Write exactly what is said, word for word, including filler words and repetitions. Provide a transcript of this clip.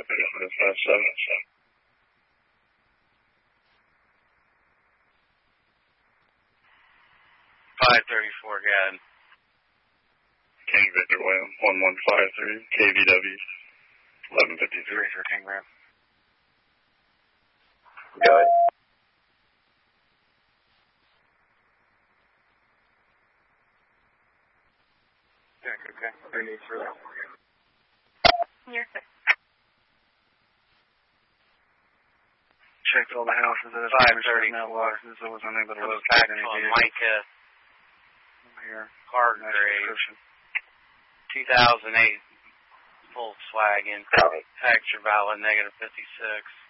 five seven. five thirty-four, Gad. King Victor William, one one five three, K V W, eleven fifty-three for King Ram. Go ahead. Okay, okay. I need further. You're good. Checked all the houses at five thirty-four. mailboxes. There wasn't anybody Comes located back any to a vehicles. Micah Here. Hargrave, two thousand eight Volkswagen. Copy. Texture valid, negative fifty-six.